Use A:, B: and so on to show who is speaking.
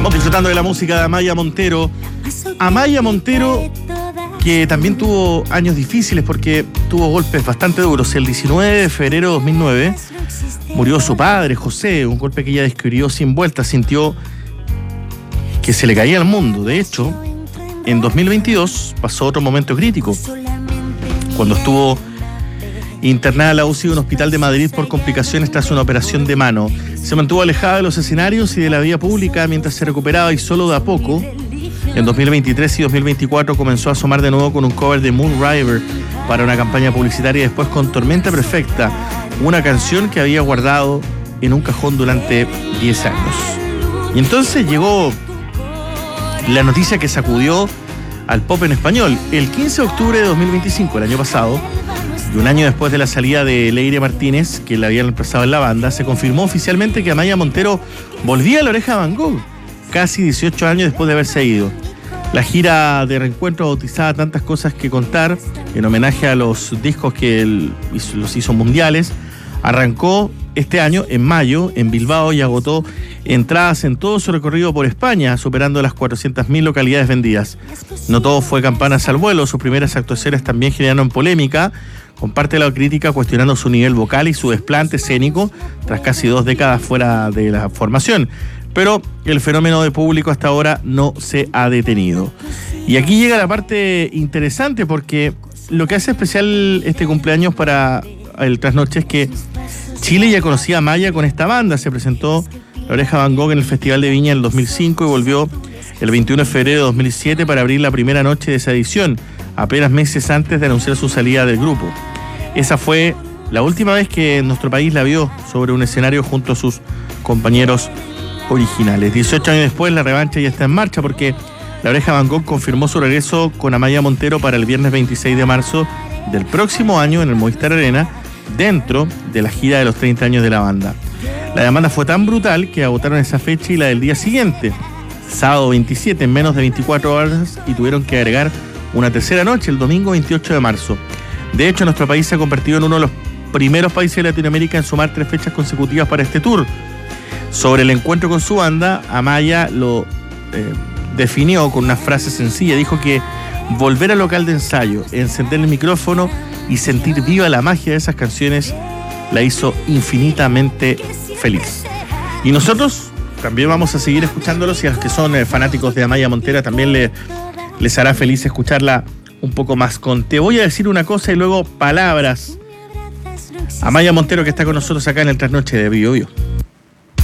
A: Estamos disfrutando de la música de Amaya Montero. Amaya Montero, que también tuvo años difíciles porque tuvo golpes bastante duros. El 19 de febrero de 2009 murió su padre, José, un golpe que ella describió sin vuelta. Sintió que se le caía el mundo. De hecho, en 2022 pasó otro momento crítico, cuando estuvo internada en la UCI de un hospital de Madrid por complicaciones tras una operación de mano. Se mantuvo alejada de los escenarios y de la vida pública mientras se recuperaba, y solo de a poco, en 2023 y 2024, comenzó a asomar de nuevo con un cover de Moon River para una campaña publicitaria, y después con Tormenta Perfecta, una canción que había guardado en un cajón durante 10 años. Y entonces llegó la noticia que sacudió al pop en español. El 15 de octubre de 2025, el año pasado, y un año después de la salida de Leire Martínez, que la había reemplazado en la banda, se confirmó oficialmente que Amaya Montero volvía a La Oreja Van Gogh, casi 18 años después de haberse ido. La gira de reencuentro, bautizada Tantas Cosas que Contar, en homenaje a los discos que los hizo mundiales, arrancó este año, en mayo, en Bilbao, y agotó entradas en todo su recorrido por España, superando las 400.000 localidades vendidas. No todo fue campanas al vuelo. Sus primeras actuaciones también generaron polémica, con parte de la crítica cuestionando su nivel vocal y su desplante escénico tras casi 2 décadas fuera de la formación. Pero el fenómeno de público hasta ahora no se ha detenido. Y aquí llega la parte interesante, porque lo que hace especial este cumpleaños para el Trasnoche es que Chile ya conocía a Amaya con esta banda. Se presentó La Oreja Van Gogh en el Festival de Viña en el 2005 y volvió el 21 de febrero de 2007 para abrir la primera noche de esa edición, apenas meses antes de anunciar su salida del grupo. Esa fue la última vez que en nuestro país la vio sobre un escenario junto a sus compañeros originales. 18 años después, la revancha ya está en marcha, porque La Oreja Van Gogh confirmó su regreso con Amaya Montero para el viernes 26 de marzo del próximo año en el Movistar Arena, dentro de la gira de los 30 años de la banda. La demanda fue tan brutal que agotaron esa fecha y la del día siguiente, sábado 27, en menos de 24 horas, y tuvieron que agregar una tercera noche, el domingo 28 de marzo. De hecho, nuestro país se ha convertido en uno de los primeros países de Latinoamérica en sumar 3 fechas consecutivas para este tour. Sobre el encuentro con su banda, Amaya lo definió con una frase sencilla. Dijo que volver al local de ensayo, encender el micrófono y sentir viva la magia de esas canciones la hizo infinitamente feliz. Y nosotros también vamos a seguir escuchándolos, y a los que son fanáticos de Amaya Montero también les hará feliz escucharla un poco más con Te Voy a Decir Una Cosa y luego Palabras. Amaya Montero, que está con nosotros acá en el Trasnoche de Bio Bio.